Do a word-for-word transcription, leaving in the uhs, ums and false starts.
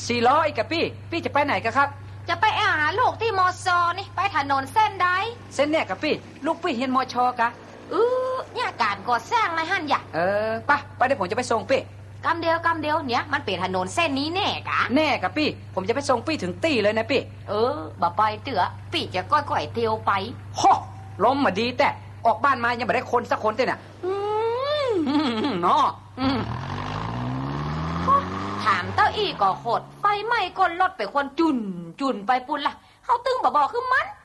สี่ล้ออีกกับพี่พี่จะไปไหนกันครับจะไปหาลูกที่มอซอนี่ไปถนนเส้นใดเส้นเนี่ยกับพี่ลูกพี่เฮียนมอชอกะเออเนี่ยการก่อสร้างอะไรหั่นอย่าเออปะไปเดี๋ยวผมจะไปส่งพี่กำเดียวกำเดียวเนี่ยมันเป็นถนนเส้นนี้แน่กะแน่กับพี่ผมจะไปส่งพี่ถึงตี้เลยนะพี่เออบ่ไปเตือพี่จะก้อยๆเตียวไปฮ่อล้มมาดีแต่ออกบ้านมายังไม่ได้คนสักคนเต้น่ะอืมเนาะถามเต้าอี้ก่อโหดไฟไหม้ก้นรถไปคนจุนจุนไปปุ่นล่ะเขาตึงบ่บอกคือมัน